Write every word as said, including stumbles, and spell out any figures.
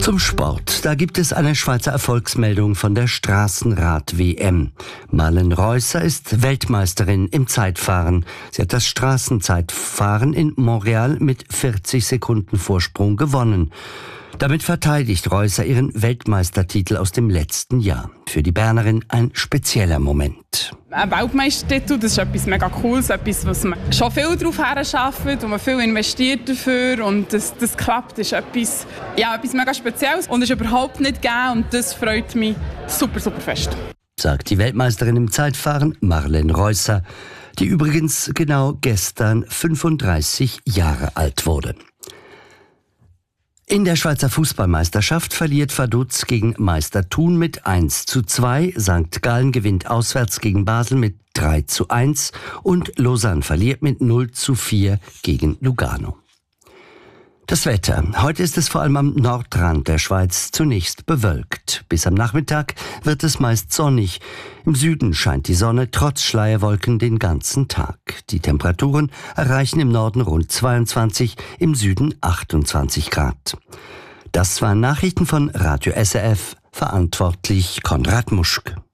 Zum Sport. Da gibt es eine Schweizer Erfolgsmeldung von der Straßenrad-W M. Marlen Reusser ist Weltmeisterin im Zeitfahren. Sie hat das Straßenzeitfahren in Montreal mit vierzig Sekunden Vorsprung gewonnen. Damit verteidigt Reusser ihren Weltmeistertitel aus dem letzten Jahr. Für die Bernerin ein spezieller Moment. Ein Weltmeistertitel, das ist etwas mega Cooles, etwas, was man schon viel darauf herarbeitet, wo man viel investiert dafür und das, das klappt, das ist etwas, ja, etwas mega Spezielles und ist überhaupt nicht gegeben und das freut mich super, super fest. Sagt die Weltmeisterin im Zeitfahren Marlen Reusser, die übrigens genau gestern fünfunddreißig Jahre alt wurde. In der Schweizer Fußballmeisterschaft verliert Vaduz gegen Meister Thun mit eins zu zwei, Sankt Gallen gewinnt auswärts gegen Basel mit drei zu eins und Lausanne verliert mit null zu vier gegen Lugano. Das Wetter. Heute ist es vor allem am Nordrand der Schweiz zunächst bewölkt. Bis am Nachmittag wird es meist sonnig. Im Süden scheint die Sonne trotz Schleierwolken den ganzen Tag. Die Temperaturen erreichen im Norden rund zweiundzwanzig, im Süden achtundzwanzig Grad. Das waren Nachrichten von Radio S R F, verantwortlich Konrad Muschk.